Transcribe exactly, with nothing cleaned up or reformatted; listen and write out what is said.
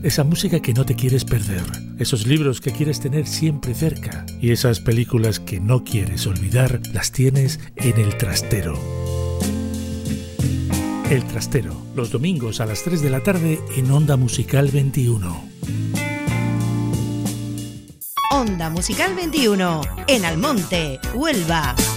esa música que no te quieres perder, esos libros que quieres tener siempre cerca y esas películas que no quieres olvidar, las tienes en El Trastero. El Trastero, los domingos a las tres de la tarde en Onda Musical veintiuno. Onda Musical veintiuno, en Almonte, Huelva.